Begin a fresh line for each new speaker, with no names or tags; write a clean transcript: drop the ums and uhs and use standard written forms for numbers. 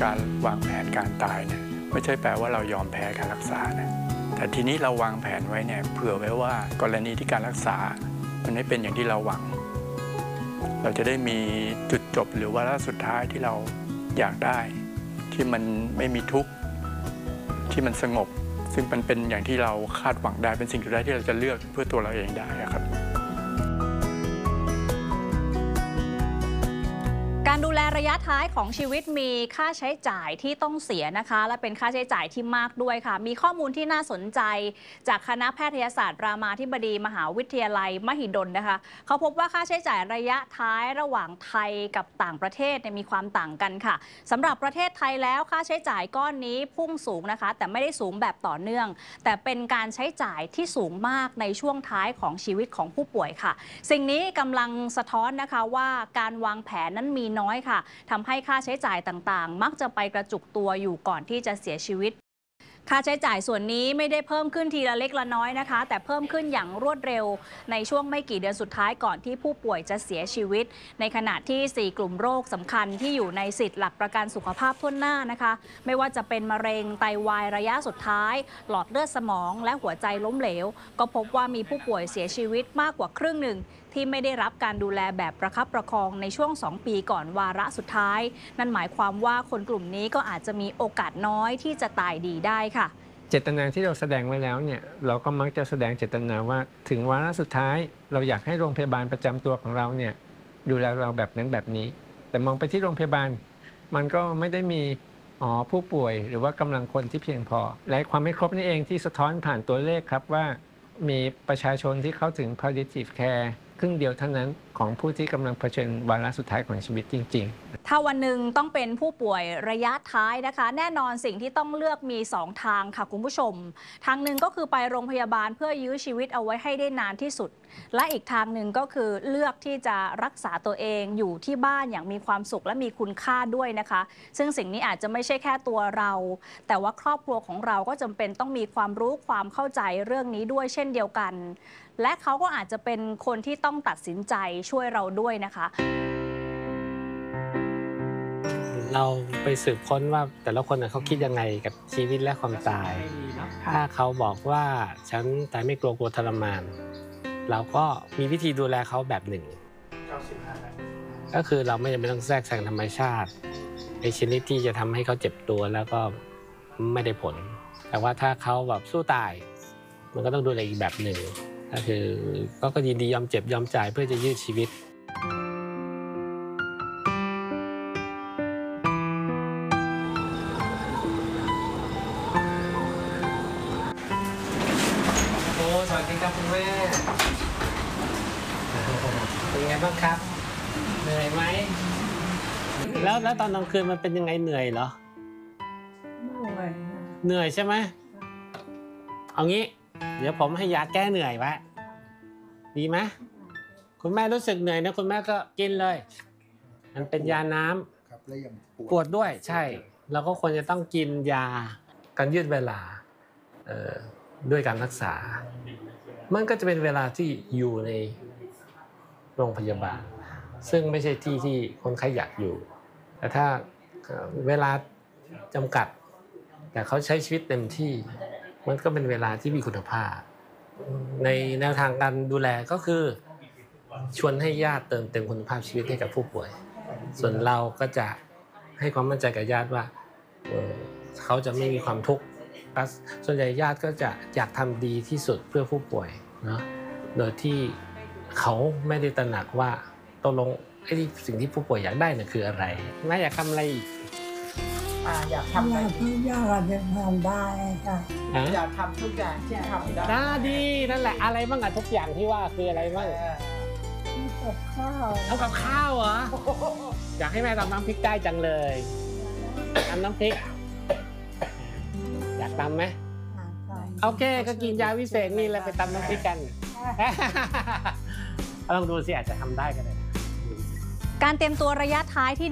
การวางแผนการตายเนี่ยไม่ใช่แปลว่าเรายอมแพ้การรักษานะแต่ทีนี้เราวางแผนไว้เนี่ยเผื่อไว้ว่ากรณีที่การรักษามันไม่เป็นอย่างที่เราหวังเราจะได้มีจุดจบหรือวาระสุดท้ายที่เราอยากได้ที่มันไม่มีทุกข์ที่มันสงบซึ่งมันเป็นอย่างที่เราคาดหวังได้เป็นสิ่งสุดท้ายที่เราจะเลือกเพื่อตัวเราเองได้ครับ
การดูแลระยะท้ายของชีวิตมีค่าใช้จ่ายที่ต้องเสียนะคะและเป็นค่าใช้จ่ายที่มากด้วยค่ะมีข้อมูลที่น่าสนใจจากคณะแพทยศาสตร์รามาธิบดีมหาวิทยาลัยมหิดลนะคะเขาพบว่าค่าใช้จ่ายระยะท้ายระหว่างไทยกับต่างประเทศมีความต่างกันค่ะสำหรับประเทศไทยแล้วค่าใช้จ่ายก้อนนี้พุ่งสูงนะคะแต่ไม่ได้สูงแบบต่อเนื่องแต่เป็นการใช้จ่ายที่สูงมากในช่วงท้ายของชีวิตของผู้ป่วยค่ะสิ่งนี้กำลังสะท้อนนะคะว่าการวางแผนนั้นมีน้อยค่ะทำให้ค่าใช้จ่ายต่างๆมักจะไปกระจุกตัวอยู่ก่อนที่จะเสียชีวิตค่าใช้จ่ายส่วนนี้ไม่ได้เพิ่มขึ้นทีละเล็กละน้อยนะคะแต่เพิ่มขึ้นอย่างรวดเร็วในช่วงไม่กี่เดือนสุดท้ายก่อนที่ผู้ป่วยจะเสียชีวิตในขณะที่4กลุ่มโรคสำคัญที่อยู่ในสิทธิ์หลักประกันสุขภาพทั่วหน้านะคะไม่ว่าจะเป็นมะเร็งไตวายระยะสุดท้ายหลอดเลือดสมองและหัวใจล้มเหลวก็พบว่ามีผู้ป่วยเสียชีวิตมากกว่าครึ่งหนึ่งที่ไม่ได้รับการดูแลแบบประคับประคองในช่วง2 ปีก่อนวาระสุดท้ายนั่นหมายความว่าคนกลุ่มนี้ก็อาจจะมีโอกาสน้อยที่จะตายดีได้ค่ะ
เจตนาที่เราแสดงไว้แล้วเนี่ยเราก็มักจะแสดงเจตนาว่าถึงวาระสุดท้ายเราอยากให้โรงพยาบาลประจำตัวของเราเนี่ยดูแลเราแบบนั้นแบบนี้แต่มองไปที่โรงพยาบาลมันก็ไม่ได้มีผู้ป่วยหรือว่ากำลังคนที่เพียงพอและความไม่ครบนี่เองที่สะท้อนผ่านตัวเลขครับว่ามีประชาชนที่เข้าถึง palliative care ครึ่งเดียวเท่านั้นของผู้ที่กำลังเผชิญวาระสุดท้ายของชีวิตจริงๆ
ถ้าวันหนึ่งต้องเป็นผู้ป่วยระยะท้ายนะคะแน่นอนสิ่งที่ต้องเลือกมี2ทางค่ะคุณผู้ชมทางหนึ่งก็คือไปโรงพยาบาลเพื่อยื้อชีวิตเอาไว้ให้ได้นานที่สุดและอีกทางหนึ่งก็คือเลือกที่จะรักษาตัวเองอยู่ที่บ้านอย่างมีความสุขและมีคุณค่าด้วยนะคะซึ่งสิ่งนี้อาจจะไม่ใช่แค่ตัวเราแต่ว่าครอบครัวของเราก็จำเป็นต้องมีความรู้ความเข้าใจเรื่องนี้ด้วยเช่นเดียวกันและเขาก็อาจจะเป็นคนที่ต้องตัดสินใจช่วยเราด้วยนะคะ
เราไปสืบค้นว่าแต่ละคนเขาคิดยังไงกับชีวิตและความตายถ้าเขาบอกว่าฉันตายไม่กลัวทรมานเราก็มีวิธีดูแลเขาแบบหนึ่งก็คือเราไม่จำเป็นต้องแทรกแซงธรรมชาติในชนิดที่จะทำให้เขาเจ็บตัวแล้วก็ไม่ได้ผลแต่ว่าถ้าเขาแบบสู้ตายมันก็ต้องดูแลอีกแบบหนึ่งก็คือก็ยินดียอมเจ็บยอมจ่ายเพื่อจะยืดชีวิตสวัสดีครับคุณแม่เป็นไงบ้างครับเหนื่อยไหมแล้วตอนกลางคืนมันเป็นยังไงเหนื่อยเหรอเหนื่อยใช่ไหมเอางี้เดี๋ยวผมให้ยาแก้เหนื่อยไว้ดีไหมคุณแม่รู้สึกเหนื่อยนะคุณแม่ก็กินเลยมันเป็นยาน้ำปวดด้วยใช่เราก็ควรจะต้องกินยาการยืดเวลาด้วยการรักษามันก็จะเป็นเวลาที่อยู่ในโรงพยาบาลซึ่งไม่ใช่ที่คนไข้อยากอยู่แต่ถ้าเวลาจำกัดแต่เขาใช้ชีวิตเต็มที่มันก็เป็นเวลาที่มีคุณภาพในแนวทางการดูแลก็คือชวนให้ญาติเติมเต็มคุณภาพชีวิตให้กับผู้ป่วยส่วนเราก็จะให้ความมั่นใจกับญาติว่าเขาจะไม่มีความทุกข์ส่วนใหญ่ญาติก็จะอยากทำดีที่สุดเพื่อผู้ป่วยเนาะโดยที่เขาไม่ได้ตระหนักว่าตกลงไอ้สิ่งที่ผู้ป่วยอยากได้เนี่ยคืออะไรแม่อยากทำอะไรอีก
อยากทำอะไรทุกอย่างที่ทำได้ค่ะ
อยากทำทุกอย่างที่ทำได้ดีนั่นแหละอะไรบ้างทุกอย่างที่ว่าคืออะไรบ้าง
กับข้าว
ทำกับข้าวเหรออยากให้แม่ทำน้ำพริกได้จังเลยทำน้ำพริกอยากทำไหมโอเคก็กินยาวิเศษนี่แล้วไปทำน้ำพริกกันลองดูสิอาจจะทำได้ก็ได้
การเตรียมตัวระยะท้ายที่